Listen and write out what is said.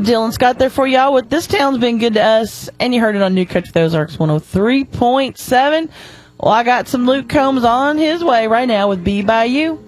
Dylan Scott there for y'all with This Town's Been Good to Us, and you heard it on New Country with Ozarks 103.7. Well, I got some Luke Combs on his way right now with Be By You.